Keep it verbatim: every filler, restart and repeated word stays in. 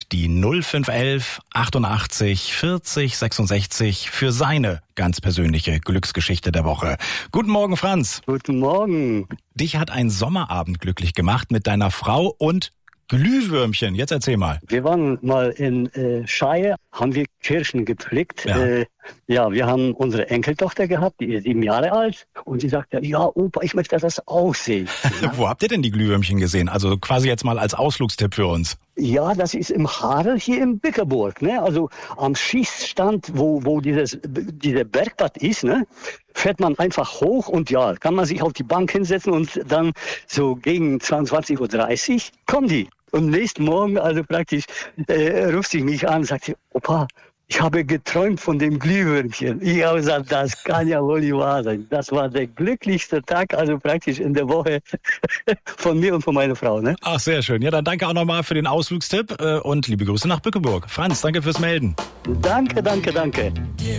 die null fünf elf achtundachtzig vierzig sechsundsechzig für seine ganz persönliche Glücksgeschichte der Woche. Guten Morgen, Franz. Guten Morgen. Dich hat ein Sommerabend glücklich gemacht mit deiner Frau und Glühwürmchen. Jetzt erzähl mal. Wir waren mal in äh, Scheie, haben wir Kirschen gepflückt. Ja. Äh, ja, wir haben unsere Enkeltochter gehabt, die ist sieben Jahre alt. Und sie sagte, ja, Opa, ich möchte das auch sehen. Ja. Wo habt ihr denn die Glühwürmchen gesehen? Also quasi jetzt mal als Ausflugstipp für uns. Ja, das ist im Harel hier in Bickerburg, ne? Also am Schießstand, wo, wo dieses, dieser Bergbad ist, ne? Fährt man einfach hoch und ja, kann man sich auf die Bank hinsetzen und dann so gegen zweiundzwanzig Uhr dreißig kommen die. Und nächsten Morgen, also praktisch, äh, ruft sie mich an und sagt, Opa, ich habe geträumt von dem Glühwürmchen. Ich habe gesagt, das kann ja wohl nicht wahr sein. Das war der glücklichste Tag, also praktisch in der Woche von mir und von meiner Frau. Ne? Ach, sehr schön. Ja, dann danke auch nochmal für den Ausflugstipp und liebe Grüße nach Bückeburg. Franz, danke fürs Melden. Danke, danke, danke.